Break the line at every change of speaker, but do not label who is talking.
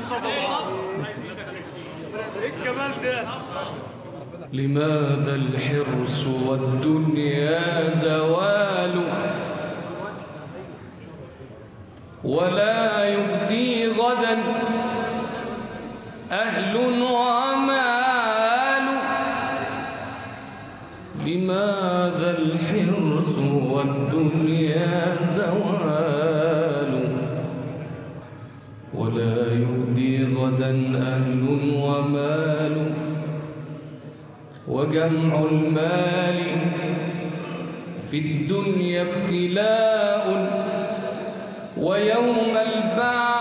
لماذا الحرص والدنيا زوال ولا يبدي غدا أهل ومال؟ لماذا الحرص والدنيا زوال ولا يبدي غدا أهل ومال؟ وجمع المال في الدنيا ابتلاء ويوم البعث